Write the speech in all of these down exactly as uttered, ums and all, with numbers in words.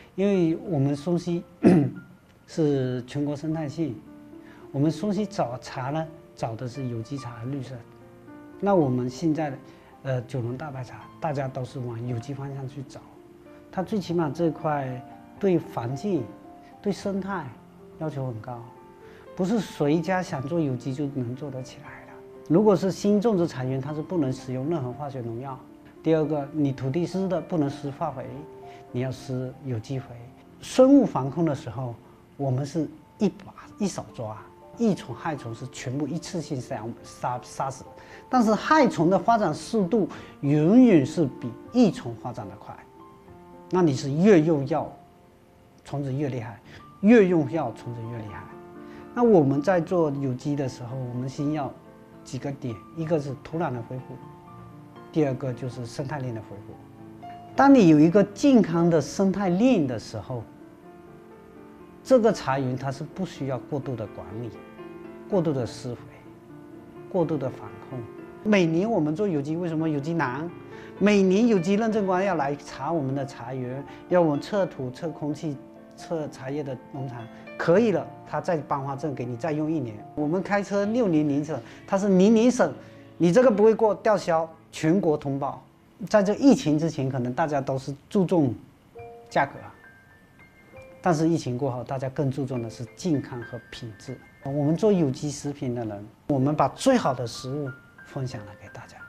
因为我们松溪是全国生态系，我们松溪找茶呢，找的是有机茶、绿色。那我们现在的呃九龙大白茶，大家都是往有机方向去找，它最起码这块对环境、对生态要求很高，不是谁家想做有机就能做得起来的。如果是新种植茶园，它是不能使用任何化学农药。第二个，你土地湿的不能施化肥，你要施有机肥。生物防控的时候，我们是一把一手抓，益虫害虫是全部一次性杀杀杀死，但是害虫的发展速度远远是比益虫发展的快。那你是越用药，虫子越厉害，越用药虫子越厉害。那我们在做有机的时候，我们先要几个点，一个是土壤的恢复，第二个就是生态链的恢复。当你有一个健康的生态链的时候，这个茶园它是不需要过度的管理、过度的施肥、过度的防控。每年我们做有机，为什么有机难？每年有机认证官要来查我们的茶园，要我们测土、测空气、测茶叶的农场，可以了，他再颁发证给你，再用一年。我们开车六年零审，他是年年审，你这个不会过，吊销，全国通报。在这疫情之前，可能大家都是注重价格，但是疫情过后，大家更注重的是健康和品质。我们做有机食品的人，我们把最好的食物分享了给大家。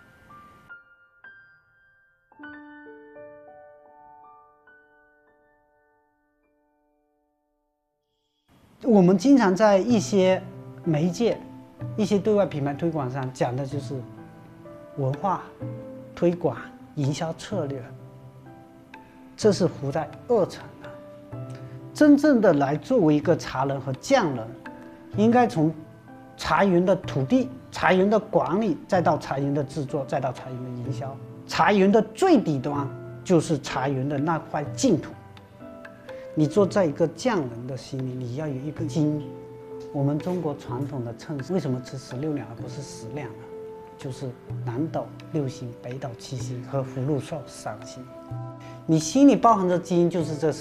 我们经常在一些媒介、一些对外品牌推广上讲的就是文化推广、营销策略，这是浮在二层的。真正的来作为一个茶人和匠人，应该从茶园的土地、茶园的管理，再到茶园的制作，再到茶园的营销。茶园的最底端就是茶园的那块净土。你坐在一个匠人的心里，你要有一个心。我们中国传统的称为什么吃十六两而不是十两呢？就是南斗六星，北斗七星和福禄寿三星。你心里包含的基因就是这